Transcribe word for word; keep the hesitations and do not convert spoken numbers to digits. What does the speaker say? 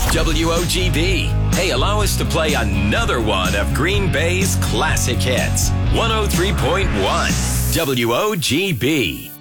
W O G B. Hey, allow us to play another one of Green Bay's classic hits. one oh three point one W O G B.